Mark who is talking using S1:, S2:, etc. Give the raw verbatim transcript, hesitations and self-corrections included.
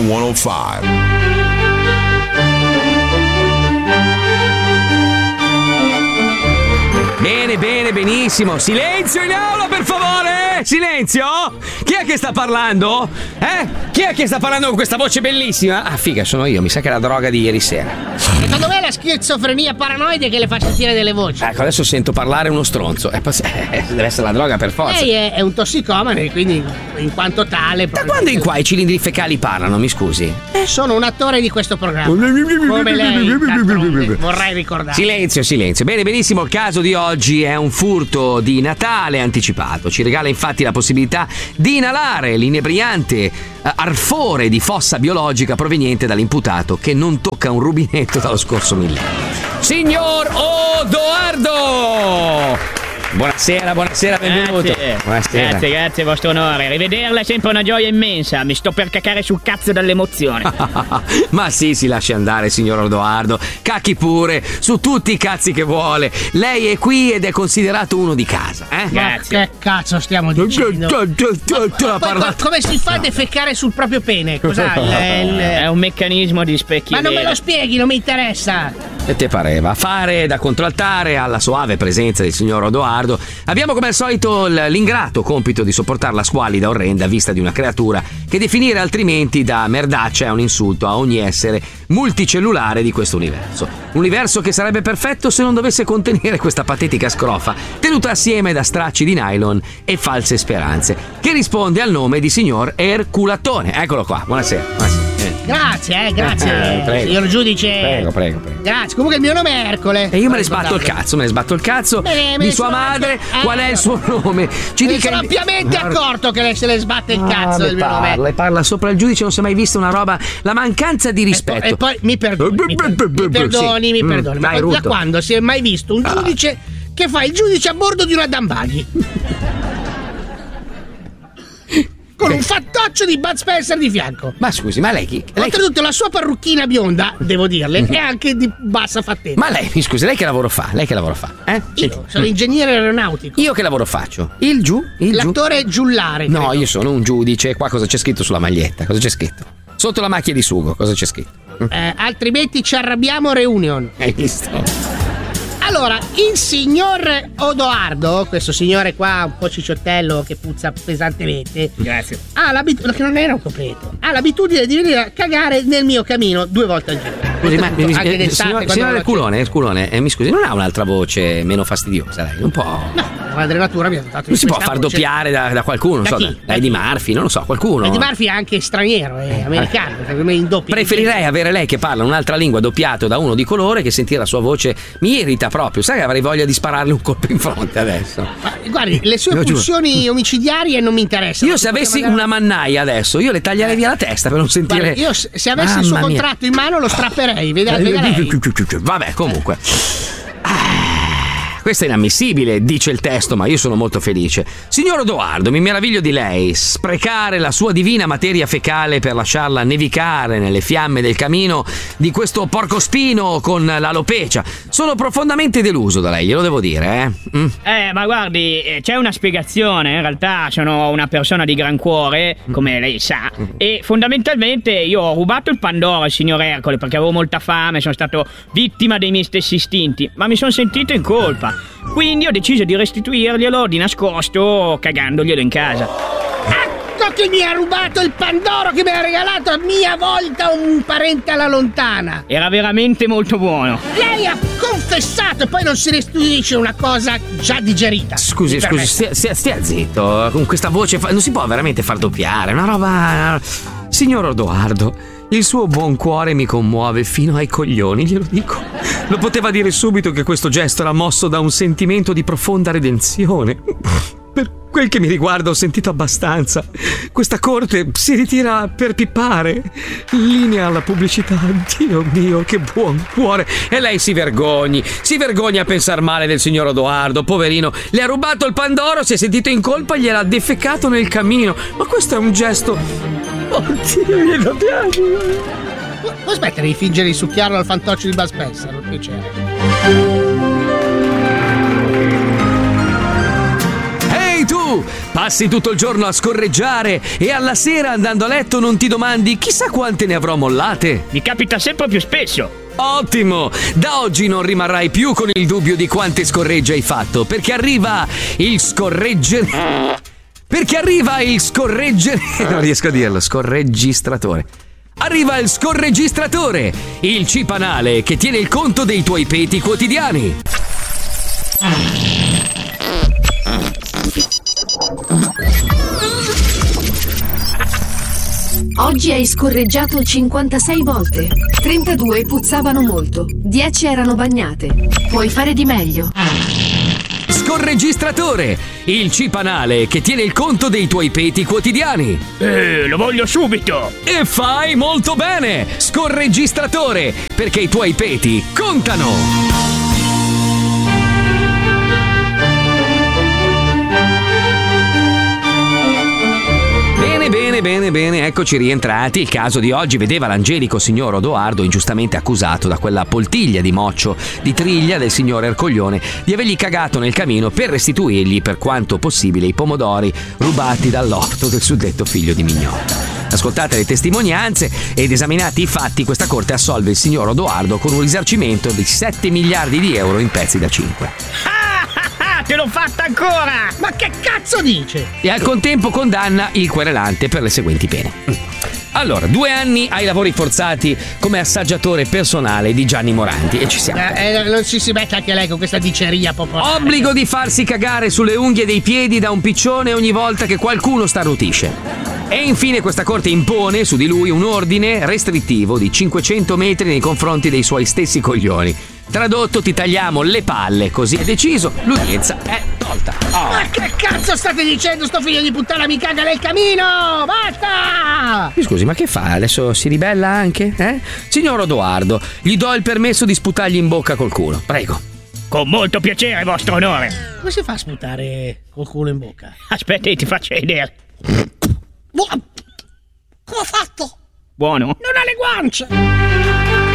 S1: centocinque.
S2: Bene, bene, benissimo. Silenzio in aula, per favore! Silenzio! Chi è che sta parlando? Eh? Chi è che sta parlando con questa voce bellissima? Ah, figa, sono io. Mi sa che è la droga di ieri sera.
S3: Secondo me è la schizofrenia paranoide che le fa sentire delle voci.
S2: Ecco, adesso sento parlare uno stronzo. Eh, eh, deve essere la droga per forza.
S3: Lei è, è un tossicomane, quindi in quanto tale...
S2: Da quando in qua i cilindri fecali parlano, mi scusi?
S3: Eh, sono un attore di questo programma. Come lei, vorrei ricordare.
S2: Silenzio, silenzio. Bene, benissimo. Il caso di oggi è un furto di Natale anticipato. Ci regala infatti la possibilità di inalare l'inebriante arfore di fossa biologica proveniente dall'imputato che non tocca un rubinetto dallo scorso millennio. Signor Odoardo! Buonasera, buonasera, benvenuto.
S4: Grazie.
S2: Buonasera.
S4: Grazie, grazie, vostro onore. Rivederla è sempre una gioia immensa. Mi sto per cacare sul cazzo dall'emozione.
S2: Ma sì, si lasci andare, signor Odoardo. Cacchi pure, su tutti i cazzi che vuole. Lei è qui ed è considerato uno di casa, eh?
S4: Grazie.
S3: Ma che cazzo stiamo dicendo? Ma poi, come si fa a defecare sul proprio pene? Cos'ha? Il, il...
S4: È un meccanismo di specchi.
S3: Ma non me lo spieghi, non mi interessa.
S2: E te pareva? Fare da contraltare alla soave presenza del signor Odoardo. Abbiamo come al solito l'ingrato compito di sopportare la squallida orrenda vista di una creatura che definire altrimenti da merdaccia è un insulto a ogni essere multicellulare di questo universo. Un universo che sarebbe perfetto se non dovesse contenere questa patetica scrofa tenuta assieme da stracci di nylon e false speranze, che risponde al nome di signor Erculatone. Eccolo qua, buonasera. buonasera.
S3: Grazie, eh, grazie,
S2: eh, prego.
S3: signor giudice.
S2: Prego, prego, prego.
S3: Grazie. Comunque il mio nome è Ercole.
S2: E io me ne sbatto il cazzo, me ne sbatto il cazzo
S3: Bene,
S2: di sua madre.
S3: Anche...
S2: Qual è il suo nome? Ci
S3: mi
S2: dica.
S3: sono ampiamente accorto che lei se le sbatte il cazzo
S2: ah,
S3: del mio
S2: parla,
S3: nome.
S2: E parla sopra il giudice, non si è mai vista una roba. La mancanza di rispetto.
S3: E poi, e poi mi perdoni, mi, per, mi perdoni, mi perdoni.
S2: Mm,
S3: Ma
S2: dai,
S3: da
S2: Ruto.
S3: quando si è mai visto un giudice ah. che fa il giudice a bordo di una Dambaghi? Con un fattoccio di Bud Spencer di fianco.
S2: Ma scusi, ma lei chi? Lei...
S3: Oltretutto la sua parrucchina bionda, devo dirle, è anche di bassa fattezza.
S2: Ma lei, mi scusi, lei che lavoro fa? Lei che lavoro fa? Eh?
S3: Io sono ingegnere aeronautico.
S2: Io che lavoro faccio? Il giù? Il
S3: L'attore
S2: giù?
S3: giullare.
S2: No,
S3: credo.
S2: io sono un giudice. Qua cosa c'è scritto sulla maglietta? Cosa c'è scritto? Sotto la macchia di sugo, cosa c'è scritto?
S3: Eh, altrimenti ci arrabbiamo, reunion.
S2: Hai visto?
S3: Allora, il signor Odoardo, questo signore qua un po' cicciottello che puzza pesantemente.
S4: Grazie.
S3: Ha l'abitudine, che non era un completo, ha l'abitudine di venire a cagare nel mio camino due volte al giorno.
S2: Scusi, ma mi,
S3: Anche
S2: mi,
S3: d'estate,
S2: signor,
S3: quando
S2: signor
S3: non
S2: Erculone, Erculone, eh, mi scusi, non ha un'altra voce meno fastidiosa, lei? Un po'.
S3: No, la madrenatura mi ha dotato
S2: Non
S3: di
S2: si può
S3: questa
S2: far
S3: voce.
S2: doppiare da, da qualcuno, non
S3: Da
S2: so,
S3: chi?
S2: da,
S3: Da
S2: da Eddie
S3: chi?
S2: Murphy, non lo so, qualcuno.
S3: Eddie Murphy è anche straniero, è americano, perché me in doppio.
S2: Preferirei avere lei che parla un'altra lingua doppiato da uno di colore che sentire la sua voce mi irrita proprio. Sai che avrei voglia di spararle un colpo in fronte adesso.
S3: Ma, guardi, le sue
S2: Lo giuro.
S3: pulsioni omicidiarie non mi interessano.
S2: Io se avessi
S3: magari...
S2: una mannaia adesso, io le taglierei via la testa per non sentire.
S3: Guardi, io se se avessi
S2: Mamma
S3: il suo
S2: mia.
S3: contratto in mano lo strapperei, veda, veda lei.
S2: Vabbè, comunque. Questo è inammissibile, dice il testo, ma io sono molto felice. Signor Odoardo, mi meraviglio di lei. Sprecare la sua divina materia fecale per lasciarla nevicare nelle fiamme del camino di questo porcospino con l'alopecia. Sono profondamente deluso da lei, glielo devo dire, eh. Mm.
S4: Eh, ma guardi, eh, c'è una spiegazione. In realtà sono una persona di gran cuore, come lei sa. E fondamentalmente io ho rubato il Pandoro al signor Ercole perché avevo molta fame, sono stato vittima dei miei stessi istinti, ma mi sono sentito in colpa. Quindi ho deciso di restituirglielo di nascosto, cagandoglielo in casa.
S3: Ecco che mi ha rubato il Pandoro che mi ha regalato a mia volta un parente alla lontana.
S4: Era veramente molto buono.
S3: Lei ha confessato e poi non si restituisce una cosa già digerita.
S2: Scusi,
S3: Mi
S2: scusi,
S3: permette.
S2: stia, stia, stia zitto. Con questa voce fa- non si può veramente far doppiare. Una roba. Signor Odoardo, il suo buon cuore mi commuove fino ai coglioni, glielo dico. Lo poteva dire subito che questo gesto era mosso da un sentimento di profonda redenzione. Per quel che mi riguarda ho sentito abbastanza. Questa corte si ritira per pippare. Linea alla pubblicità. Dio mio, che buon cuore. E lei si vergogni. Si vergogna a pensar male del signor Odoardo, poverino. Le ha rubato il Pandoro, si è sentito in colpa e gliel'ha defecato nel cammino. Ma questo è un gesto... Oddio, mi da piace.
S3: Puoi smettere di fingere di succhiarlo al fantoccio di Bud Spencer, per piacere.
S2: Ehi tu, Passi tutto il giorno a scorreggiare e alla sera andando a letto non ti domandi chissà quante ne avrò mollate?
S4: Mi capita sempre più spesso.
S2: Ottimo! Da oggi non rimarrai più con il dubbio di quante scorregge hai fatto, perché arriva il scorreggere... Perché arriva il scorreggere... Non riesco a dirlo, scorregistratore. Arriva il scorregistratore, il cipanale che tiene il conto dei tuoi peti quotidiani.
S1: Oggi hai scorreggiato cinquantasei volte. trentadue puzzavano molto. dieci erano bagnate. Puoi fare di meglio.
S2: Scorregistratore, il cipanale che tiene il conto dei tuoi peti quotidiani.
S4: Eh, lo voglio subito.
S2: E fai molto bene, scorregistratore, perché i tuoi peti contano. Bene, bene, bene, eccoci rientrati. Il caso di oggi vedeva l'angelico signor Odoardo ingiustamente accusato da quella poltiglia di moccio di triglia del signor Ercoglione di avergli cagato nel camino per restituirgli per quanto possibile i pomodori rubati dall'orto del suddetto figlio di Mignotta. Ascoltate le testimonianze ed esaminati i fatti, questa corte assolve il signor Odoardo con un risarcimento di sette miliardi di euro in pezzi da cinque.
S4: Te l'ho fatta ancora!
S3: Ma che cazzo dice?
S2: E al contempo condanna il querelante per le seguenti pene. Allora, due anni ai lavori forzati come assaggiatore personale di Gianni Moranti e ci siamo.
S3: Eh, eh, non si si mette anche lei con questa diceria popolare.
S2: Obbligo di farsi cagare sulle unghie dei piedi da un piccione ogni volta che qualcuno starnutisce. E infine questa corte impone su di lui un ordine restrittivo di cinquecento metri nei confronti dei suoi stessi coglioni. Tradotto, ti tagliamo le palle, così è deciso, l'udienza è tolta. Oh.
S3: Ma che cazzo state dicendo? Sto figlio di puttana mi caga nel camino! Basta!
S2: Scusi, ma che fa? Adesso si ribella anche? Eh? Signor Odoardo, gli do il permesso di sputargli in bocca col culo, prego.
S4: Con molto piacere, vostro onore.
S3: Come si fa a sputare col culo in bocca?
S4: Aspetti, ti faccio vedere.
S3: Come ho fatto?
S4: Buono?
S3: Non ha le guance!